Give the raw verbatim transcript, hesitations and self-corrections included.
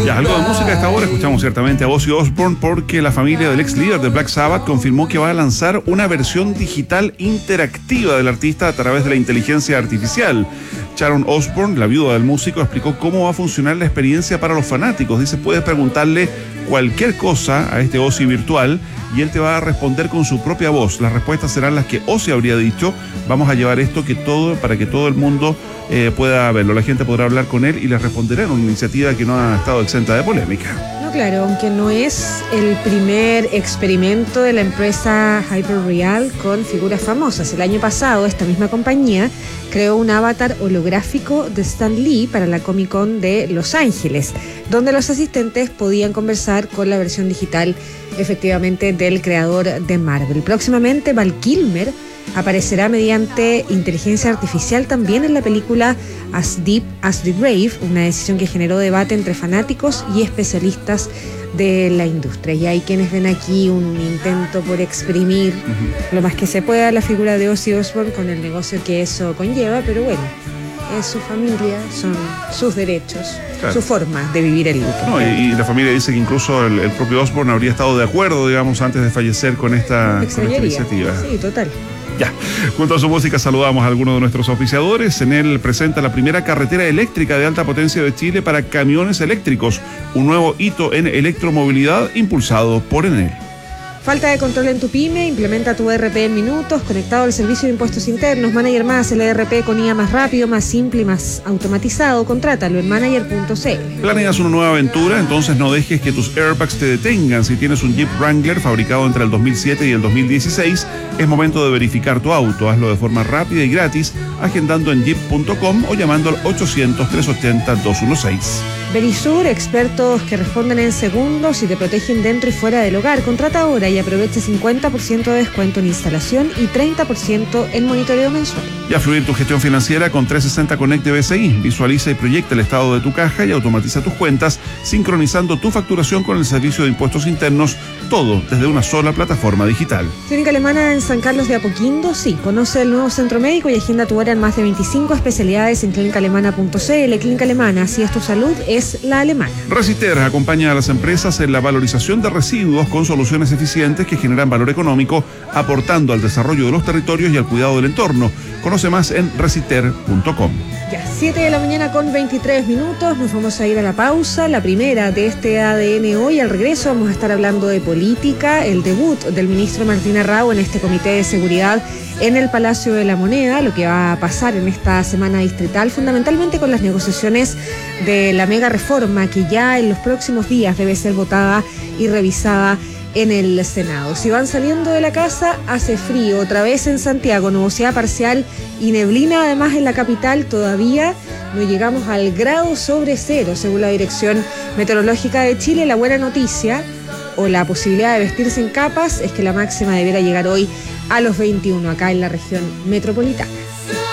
Ya, algo de música a esta hora. Escuchamos ciertamente a Ozzy Osbourne porque la familia del ex líder de Black Sabbath confirmó que va a lanzar una versión digital interactiva del artista a través de la inteligencia artificial. Sharon Osbourne, la viuda del músico, explicó cómo va a funcionar la experiencia para los fanáticos. Dice, puedes preguntarle cualquier cosa a este Ozzy virtual y él te va a responder con su propia voz. Las respuestas serán las que Ozzy habría dicho. Vamos a llevar esto que todo, para que todo el mundo eh, pueda verlo. La gente podrá hablar con él y le responderá en una iniciativa que no ha estado exenta de polémica. No, claro, aunque no es el primer experimento de la empresa Hyperreal con figuras famosas. El año pasado, esta misma compañía creó un avatar holográfico de Stan Lee para la Comic Con de Los Ángeles, donde los asistentes podían conversar con la versión digital, efectivamente, del creador de Marvel. Próximamente, Val Kilmer aparecerá mediante inteligencia artificial también en la película As Deep as the Grave, una decisión que generó debate entre fanáticos y especialistas de la industria. Y hay quienes ven aquí un intento por exprimir uh-huh. lo más que se pueda la figura de Ozzy Osbourne con el negocio que eso conlleva, pero bueno, es su familia, son sus derechos, claro. su forma de vivir el luto. No, y, y la familia dice que incluso el, el propio Osbourne habría estado de acuerdo, digamos, antes de fallecer con esta, con esta iniciativa. Sí, total. Ya, junto a su música saludamos a algunos de nuestros oficiadores. Enel presenta la primera carretera eléctrica de alta potencia de Chile para camiones eléctricos, un nuevo hito en electromovilidad impulsado por Enel. Falta de control en tu pyme, implementa tu E R P en minutos, conectado al servicio de impuestos internos, Manager Más, el E R P con I A más rápido, más simple y más automatizado. Contrátalo en manager punto c l. ¿Planeas una nueva aventura? Entonces no dejes que tus airbags te detengan. Si tienes un Jeep Wrangler fabricado entre el dos mil siete y el dos mil dieciséis, es momento de verificar tu auto. Hazlo de forma rápida y gratis, agendando en jeep punto com o llamando al ochocientos, trescientos ochenta, doscientos dieciséis. Verisur, expertos que responden en segundos y te protegen dentro y fuera del hogar. Contrata ahora y aprovecha cincuenta por ciento de descuento en instalación y treinta por ciento en monitoreo mensual. Y a fluir tu gestión financiera con trescientos sesenta Connect de B C I. Visualiza y proyecta el estado de tu caja y automatiza tus cuentas, sincronizando tu facturación con el servicio de impuestos internos, todo desde una sola plataforma digital. Clínica Alemana en San Carlos de Apoquindo, sí. Conoce el nuevo centro médico y agenda tu hora en más de veinticinco especialidades en clínica alemana punto c l. Clínica Alemana, si es tu salud, es la alemana. Resiter acompaña a las empresas en la valorización de residuos con soluciones eficientes que generan valor económico, aportando al desarrollo de los territorios y al cuidado del entorno. Conoce más en resiter punto com. Ya, siete de la mañana con veintitrés minutos, nos vamos a ir a la pausa, la primera de este A D N hoy. Al regreso vamos a estar hablando de política, el debut del ministro Martín Arrau en este comité de seguridad en el Palacio de la Moneda, lo que va a pasar en esta semana distrital, fundamentalmente con las negociaciones de la mega reforma que ya en los próximos días debe ser votada y revisada en el Senado. Si van saliendo de la casa, hace frío otra vez en Santiago, nubosidad parcial y neblina además en la capital. Todavía no llegamos al grado sobre cero según la Dirección Meteorológica de Chile. La buena noticia o la posibilidad de vestirse en capas es que la máxima deberá llegar hoy a los veintiuno acá en la región metropolitana.